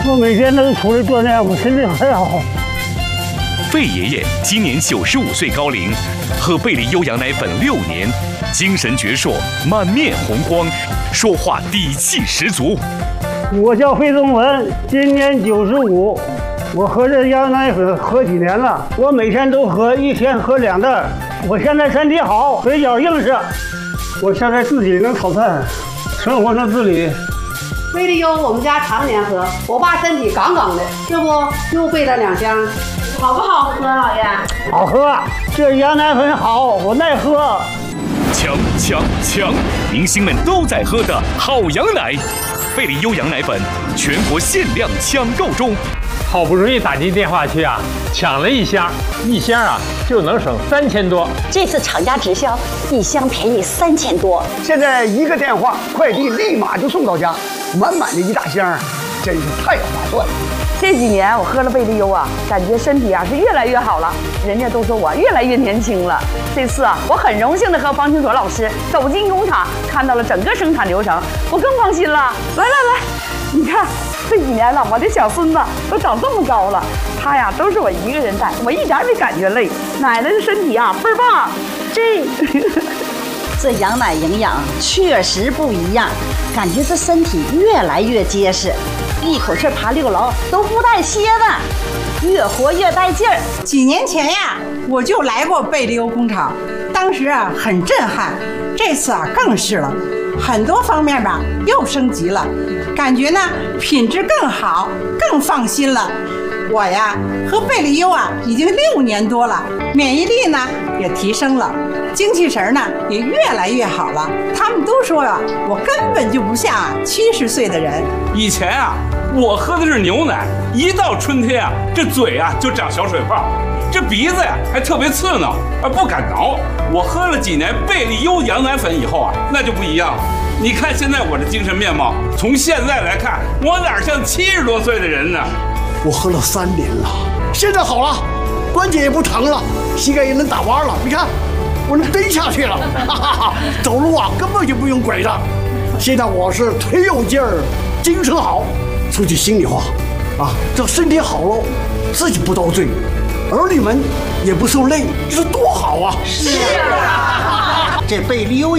我每天都出来锻炼，我身体很好。 贝爷爷今年95岁高龄，喝贝利优羊奶粉6年，精神矍铄，满面红光，说话底气十足。 我叫费宗文，今年95，我喝这羊奶粉喝几年了，我每天都喝，一天喝2袋。我现在身体好，嘴角硬实，我现在自己能炒菜，生活能自理。 贝利优我们家常年喝，我爸身体杠杠的，这不又备了2箱，好不好喝，老爷？ 好喝，这羊奶粉好，我耐喝。 强！明星们都在喝的好羊奶，贝利优羊奶粉全国限量抢购中。 好不容易打进电话去啊，抢了1箱，1箱啊就能省3000多。 这次厂家直销，1箱便宜3000多。 现在1个电话，快递立马就送到家，满满的1大箱，真是太划算了。 这几年我喝了贝利优啊，感觉身体啊是越来越好了，人家都说我越来越年轻了。这次啊，我很荣幸的和方清楚老师走进工厂，看到了整个生产流程，我更放心了。来，你看这几年了，我的小孙子都长这么高了，他呀都是我一个人带，我一点没感觉累。奶奶的身体啊倍儿棒， 这羊奶营养确实不一样，感觉这身体越来越结实，一口气爬6楼都不带歇的，越活越带劲儿。 几年前呀，我就来过贝利优工厂，当时啊很震撼，这次啊更是了，很多方面吧又升级了，感觉呢品质更好，更放心了。我呀喝贝利优啊已经6年多了，免疫力呢也提升了，精气神呢也越来越好了。他们都说啊，我根本就不像70岁的人。 以前啊，我喝的是牛奶，一到春天啊，这嘴啊就长小水泡，这鼻子呀还特别刺挠，不敢挠。我喝了几年贝利优羊奶粉以后啊，那就不一样了。你看现在我这精神面貌，从现在来看，我哪像70多岁的人呢？ 我喝了3年了，现在好了，关节也不疼了，膝盖也能打弯了。你看，我能蹬下去了，走路啊根本就不用拐杖。现在我是腿有劲儿，精神好。说句心里话，啊，这身体好了，自己不遭罪，儿女们也不受累，这是多好啊！ 是啊，这贝利优